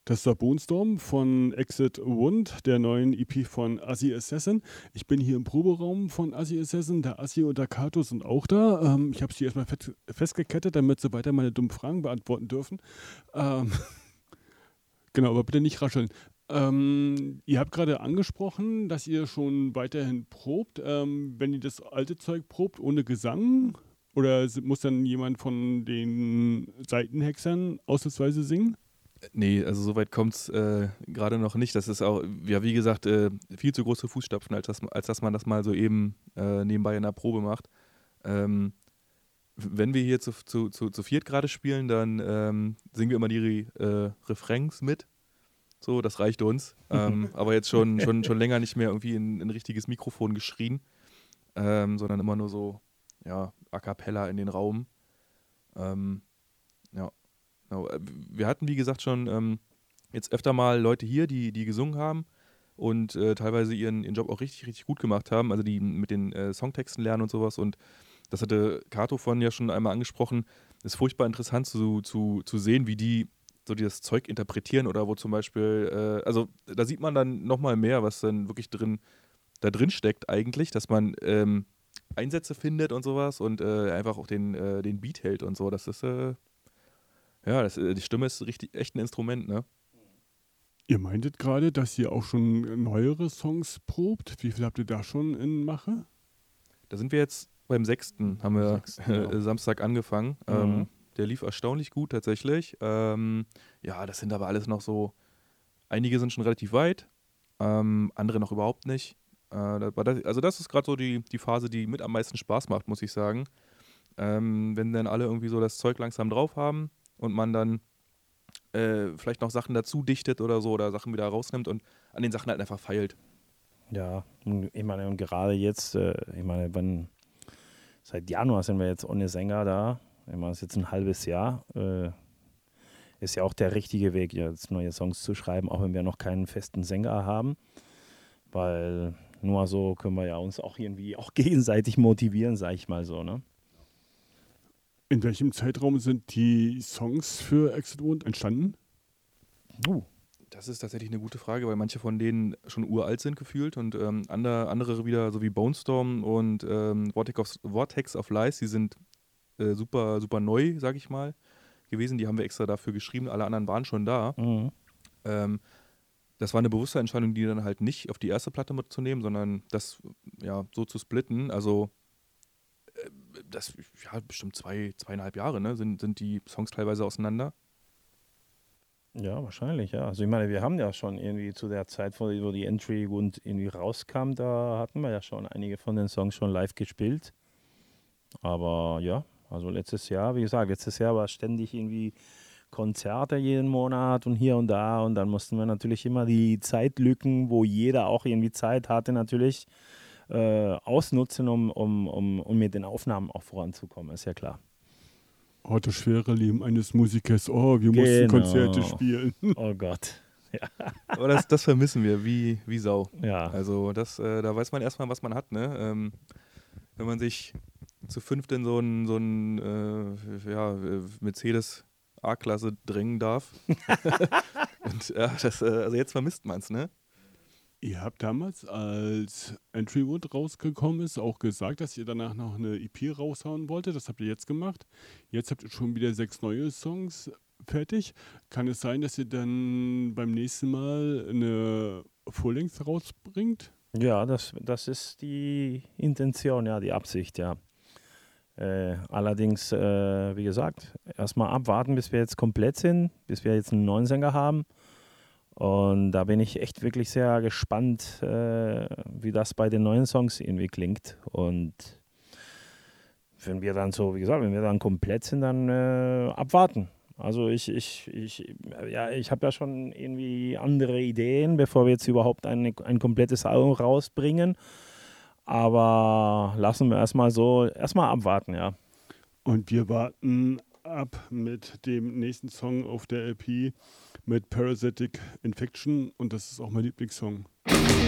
Das ist der Bonestorm von Exit Wound, der neuen EP von Assi Assassin. Ich bin hier im Proberaum von Assi Assassin. Der Assi und der Kato sind auch da. Ich habe sie erstmal festgekettet, damit sie weiter meine dummen Fragen beantworten dürfen. Ähm, genau, aber bitte nicht rascheln. Ihr habt gerade angesprochen, dass ihr schon weiterhin probt. Wenn ihr das alte Zeug probt ohne Gesang, oder muss dann jemand von den Seitenhexern ausnahmsweise singen? Nee, also soweit kommt es gerade noch nicht. Das ist auch, ja, wie gesagt, viel zu große Fußstapfen, als dass man das mal so eben nebenbei in der Probe macht. Wenn wir hier zu viert gerade spielen, dann singen wir immer die Refrains mit. So, das reicht uns. Aber jetzt schon länger nicht mehr irgendwie in ein richtiges Mikrofon geschrien, sondern immer nur so, ja, a cappella in den Raum. Ja. Genau. Wir hatten, wie gesagt, schon jetzt öfter mal Leute hier, die gesungen haben und teilweise ihren Job auch richtig, richtig gut gemacht haben, also die mit den Songtexten lernen und sowas. Und das hatte Kato vorhin ja schon einmal angesprochen. Ist furchtbar interessant zu sehen, wie die so dieses Zeug interpretieren oder wo zum Beispiel, also da sieht man dann nochmal mehr, was dann wirklich da drin steckt eigentlich, dass man Einsätze findet und sowas und einfach auch den Beat hält und so. Das ist ja, die Stimme ist richtig, echt ein Instrument, ne? Ihr meintet gerade, dass ihr auch schon neuere Songs probt. Wie viel habt ihr da schon in Mache? Da sind wir jetzt beim 6. haben wir Ja. Samstag angefangen. Mhm. Der lief erstaunlich gut tatsächlich. Ja, das sind aber alles noch so, einige sind schon relativ weit, andere noch überhaupt nicht. Also das ist gerade so die Phase, die mit am meisten Spaß macht, muss ich sagen. Wenn dann alle irgendwie so das Zeug langsam drauf haben und man dann vielleicht noch Sachen dazu dichtet oder so oder Sachen wieder rausnimmt und an den Sachen halt einfach feilt. Ja, ich meine, und gerade jetzt, ich meine, seit Januar sind wir jetzt ohne Sänger da. Ich meine, es ist jetzt ein halbes Jahr. Ist ja auch der richtige Weg, jetzt neue Songs zu schreiben, auch wenn wir noch keinen festen Sänger haben. Weil nur so können wir ja uns auch irgendwie auch gegenseitig motivieren, sag ich mal so, ne? In welchem Zeitraum sind die Songs für Exit Wound entstanden? Das ist tatsächlich eine gute Frage, weil manche von denen schon uralt sind gefühlt und andere wieder, so wie Bonestorm und Vortex of Lies, die sind super, super neu, sag ich mal, gewesen. Die haben wir extra dafür geschrieben, alle anderen waren schon da. Mhm. Das war eine bewusste Entscheidung, die dann halt nicht auf die erste Platte mitzunehmen, sondern das ja so zu splitten. Also das, ja, bestimmt 2,5 Jahre, ne, sind die Songs teilweise auseinander. Ja, wahrscheinlich, ja. Also ich meine, wir haben ja schon irgendwie zu der Zeit, wo die Entry Wound irgendwie rauskam, da hatten wir ja schon einige von den Songs schon live gespielt. Aber ja, also letztes Jahr, wie gesagt, war ständig irgendwie Konzerte jeden Monat und hier und da und dann mussten wir natürlich immer die Zeitlücken, wo jeder auch irgendwie Zeit hatte, natürlich ausnutzen, um mit den Aufnahmen auch voranzukommen, ist ja klar. Oh, das schwere Leben eines Musikers. Oh, wir mussten Konzerte spielen. Oh Gott. Ja. Aber das vermissen wir, wie Sau. Ja. Also da weiß man erstmal, was man hat, ne? Wenn man sich zu fünft in so ein Mercedes A-Klasse drängen darf. Und ja, also jetzt vermisst man es, ne? Ihr habt damals, als Entry Wound rausgekommen ist, auch gesagt, dass ihr danach noch eine EP raushauen wolltet. Das habt ihr jetzt gemacht. Jetzt habt ihr schon wieder 6 neue Songs fertig. Kann es sein, dass ihr dann beim nächsten Mal eine Full-Length rausbringt? Ja, das ist die Intention, ja, die Absicht, ja. Allerdings, wie gesagt, erstmal abwarten, bis wir jetzt komplett sind, bis wir jetzt einen neuen Sänger haben. Und da bin ich echt wirklich sehr gespannt, wie das bei den neuen Songs irgendwie klingt. Und wenn wir dann so, wie gesagt, wenn wir dann komplett sind, dann abwarten. Also ich habe ja schon irgendwie andere Ideen, bevor wir jetzt überhaupt ein komplettes Album rausbringen. Aber lassen wir erstmal abwarten, ja. Und wir warten ab mit dem nächsten Song auf der LP mit Parasitic Infection und das ist auch mein Lieblingssong.